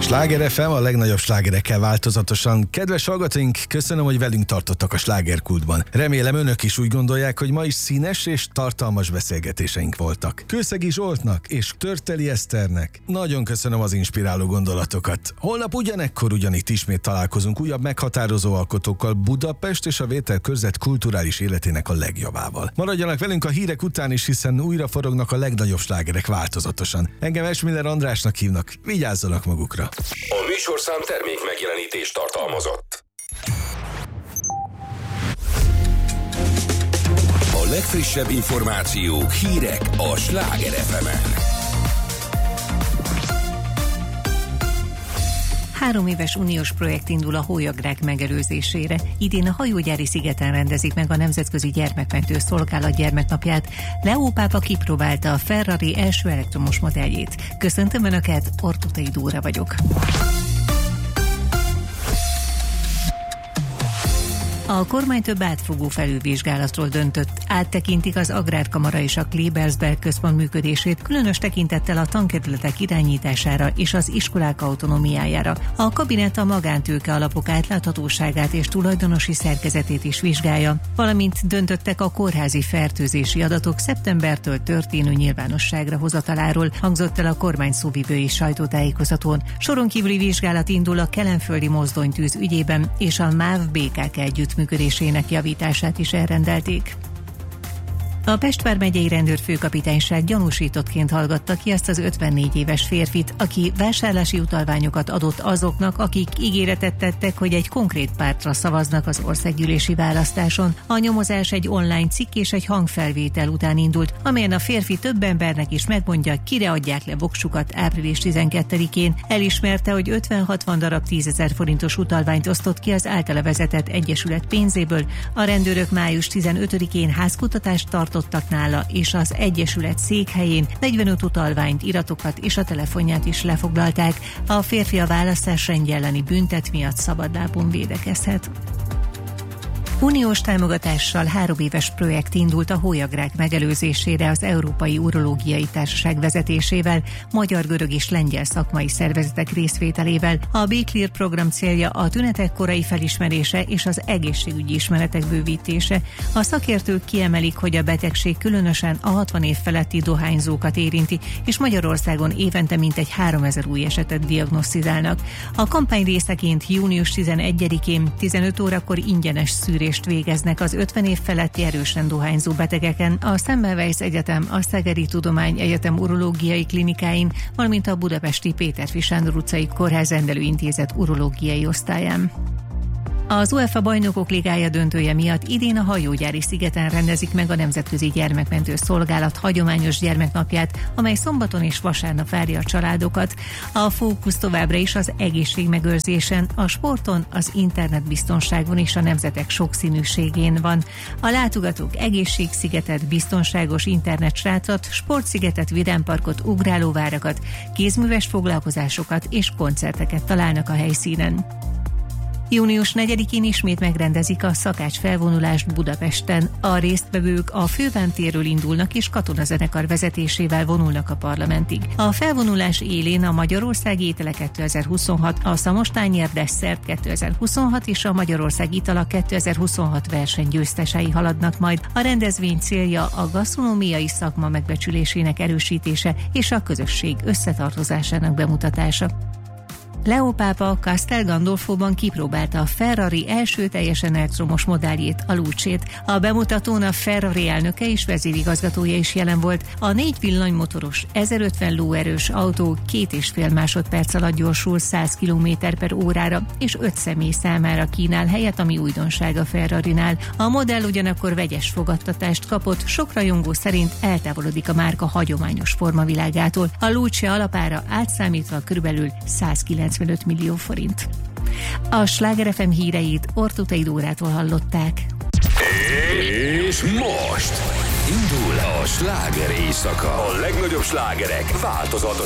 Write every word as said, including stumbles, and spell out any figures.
Sláger ef em, a legnagyobb slágerekkel változatosan. Kedves hallgatóink, köszönöm, hogy velünk tartottak a slágerkultban. Remélem önök is úgy gondolják, hogy ma is színes és tartalmas beszélgetéseink voltak. Kőszegi Zsoltnak és Törteli Eszternek nagyon köszönöm az inspiráló gondolatokat. Holnap ugyanekkor ugyanitt ismét találkozunk újabb meghatározó alkotókkal, Budapest és a Vételkörzet kulturális életének a legjobbával. Maradjanak velünk a hírek után is, hiszen újra forognak a legnagyobb slágerek változatosan. Engem Esmiller Andrásnak hívnak, vigyázzanak magukra. A műsorszám termék megjelenítést tartalmazott. A legfrissebb információk, hírek a Sláger ef emen. Három éves uniós projekt indul a hólyagrák megelőzésére. Idén a Hajógyári szigeten rendezik meg a Nemzetközi Gyermekmentő Szolgálat gyermeknapját. Leó pápa kipróbálta a Ferrari első elektromos modelljét. Köszöntöm Önöket, Ortutei Dóra vagyok. A kormány több átfogó felülvizsgálatról döntött. Áttekintik az Agrárkamara és a Klebersberg központ működését, különös tekintettel a tankerületek irányítására és az iskolák autonómiájára. A kabinet a magántőke alapok átláthatóságát és tulajdonosi szerkezetét is vizsgálja, valamint döntöttek a kórházi fertőzési adatok szeptembertől történő nyilvánosságra hozataláról, hangzott el a kormány szóvivői sajtótájékozatón. Soron kívüli vizsgálat indul a kelenföldi mozdonytűz ügyében, és a MÁV bé ká ká együtt működésének javítását is elrendelték. A Pest vármegyei rendőrfőkapitányság gyanúsítottként hallgatta ki azt az ötvennégy éves férfit, aki vásárlási utalványokat adott azoknak, akik ígéretet tettek, hogy egy konkrét pártra szavaznak az országgyűlési választáson. A nyomozás egy online cikk és egy hangfelvétel után indult, amelyen a férfi több embernek is megmondja, kire adják le voksukat április tizenkettedikén. Elismerte, hogy ötven-hatvan darab tízezer forintos utalványt osztott ki az általa vezetett egyesület pénzéből. A rendőrök május tizenötödikén házkutatást tartott nála, és az egyesület székhelyén negyvenöt utalványt, iratokat és a telefonját is lefoglalták. A férfi a választásrendje elleni büntet miatt szabadlábon védekezhet. Uniós támogatással három éves projekt indult a hólyagrák megelőzésére az Európai Urológiai Társaság vezetésével, magyar, görög és lengyel szakmai szervezetek részvételével. A B-Clear program célja a tünetek korai felismerése és az egészségügyi ismeretek bővítése. A szakértők kiemelik, hogy a betegség különösen a hatvan év feletti dohányzókat érinti, és Magyarországon évente mintegy háromezer új esetet diagnosztizálnak. A kampány részeként június tizenegyedikén tizenöt órakor ingyenes szűrés végeznek az ötven év feletti erősen dohányzó betegeken a Semmelweis Egyetem, a Szegedi Tudományegyetem urológiai klinikáin, valamint a budapesti Péterfi Sándor utcai Kórház Rendelőintézet urológiai osztályán. Az UEFA Bajnokok Ligája döntője miatt idén a Hajógyári szigeten rendezik meg a Nemzetközi Gyermekmentő Szolgálat hagyományos gyermeknapját, amely szombaton és vasárnap várja a családokat. A fókusz továbbra is az egészségmegőrzésen, a sporton, az internetbiztonságon és a nemzetek sokszínűségén van. A látogatók egészségszigetet, biztonságos internetsátrat, sportszigetet, vidámparkot, ugrálóvárakat, kézműves foglalkozásokat és koncerteket találnak a helyszínen. június negyedikén ismét megrendezik a szakács felvonulást Budapesten. A résztvevők a Fővám térről indulnak és katonazenekar vezetésével vonulnak a parlamentig. A felvonulás élén a Magyarország étele kétezer-huszonhat, a Szamostányér desszert kétezer-huszonhat és a Magyarország itala kétezer-huszonhat verseny győztesei haladnak majd. A rendezvény célja a gasztronómiai szakma megbecsülésének erősítése és a közösség összetartozásának bemutatása. Leó pápa Castel Gandolfóban kipróbálta a Ferrari első teljesen elektromos modelljét, a Lucét. A bemutatón a Ferrari elnöke és vezérigazgatója is jelen volt. A négy villanymotoros, ezerötven lóerős autó két és fél másodperc alatt gyorsul száz kilométer per órára, és öt személy számára kínál helyet, ami újdonság a Ferrarinál. A modell ugyanakkor vegyes fogadtatást kapott, sok rajongó szerint eltávolodik a márka hagyományos formavilágától. A Luce alapára átszámítva körülbelül százkilencvenöt millió forint. A Sláger ef em híreit Ortutei Dórától hallották. És most indul a sláger éjszaka. A legnagyobb slágerek változatosan.